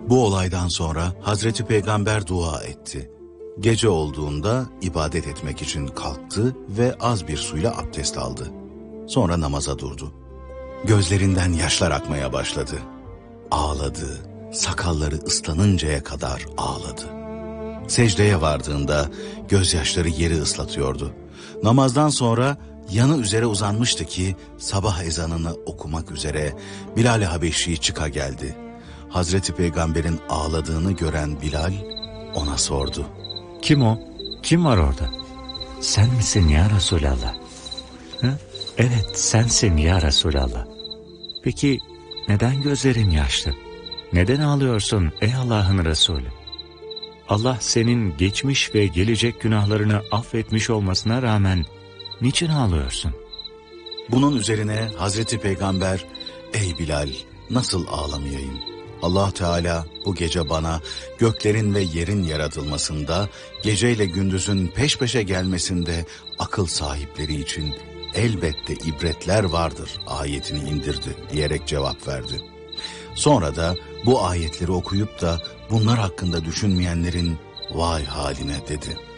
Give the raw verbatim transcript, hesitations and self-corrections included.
Bu olaydan sonra Hazreti Peygamber dua etti. Gece olduğunda ibadet etmek için kalktı ve az bir suyla abdest aldı. Sonra namaza durdu. Gözlerinden yaşlar akmaya başladı. Ağladı, sakalları ıslanıncaya kadar ağladı. Secdeye vardığında gözyaşları yeri ıslatıyordu. Namazdan sonra yanı üzere uzanmıştı ki sabah ezanını okumak üzere Bilal-i Habeşi çıka geldi. Hazreti Peygamber'in ağladığını gören Bilal ona sordu. Kim o? Kim var orada? Sen misin ya Resulallah? Hı? Evet, sensin ya Resulallah. Peki neden gözlerin yaşlı? Neden ağlıyorsun ey Allah'ın Resulü? Allah senin geçmiş ve gelecek günahlarını affetmiş olmasına rağmen niçin ağlıyorsun? Bunun üzerine Hazreti Peygamber, ey Bilal, nasıl ağlamayayım? Allah Teala bu gece bana göklerin ve yerin yaratılmasında, geceyle gündüzün peş peşe gelmesinde akıl sahipleri için elbette ibretler vardır ayetini indirdi diyerek cevap verdi. Sonra da bu ayetleri okuyup da bunlar hakkında düşünmeyenlerin vay haline dedi.